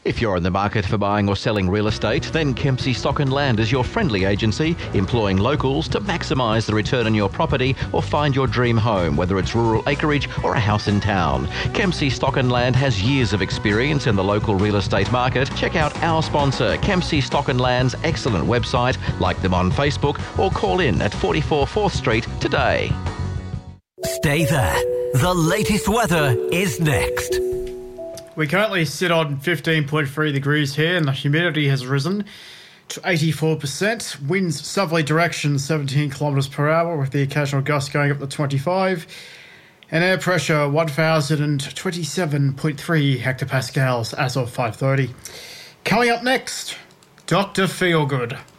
If you're in the market for buying or selling real estate, then Kempsey Stock and Land is your friendly agency, employing locals to maximise the return on your property or find your dream home, whether it's rural acreage or a house in town. Kempsey Stock and Land has years of experience in the local real estate market. Check out our sponsor, Kempsey Stock and Land's excellent website, like them on Facebook, or call in at 44 4th Street today. Stay there. The latest weather is next. We currently sit on 15.3 degrees here and the humidity has risen to 84%. Winds southerly direction 17 kilometres per hour with the occasional gust going up to 25. And air pressure 1,027.3 hectopascals as of 5:30. Coming up next, Dr. Feelgood.